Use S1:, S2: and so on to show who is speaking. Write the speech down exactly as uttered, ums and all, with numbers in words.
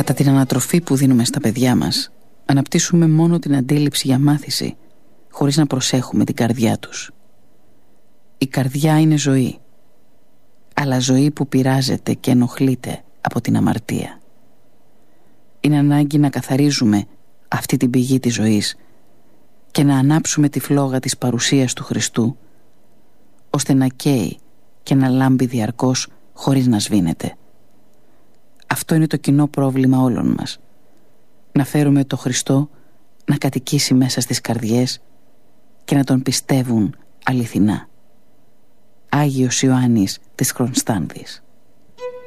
S1: Κατά την ανατροφή που δίνουμε στα παιδιά μας, αναπτύσσουμε μόνο την αντίληψη για μάθηση, χωρίς να προσέχουμε την καρδιά τους. Η καρδιά είναι ζωή, αλλά ζωή που πειράζεται και ενοχλείται από την αμαρτία. Είναι ανάγκη να καθαρίζουμε αυτή την πηγή της ζωής και να ανάψουμε τη φλόγα της παρουσίας του Χριστού, ώστε να καίει και να λάμπει διαρκώς χωρίς να σβήνεται. Αυτό είναι το κοινό πρόβλημα όλων μας. Να φέρουμε το Χριστό να κατοικήσει μέσα στις καρδιές και να τον πιστεύουν αληθινά. Άγιος Ιωάννης της Κωνσταντης.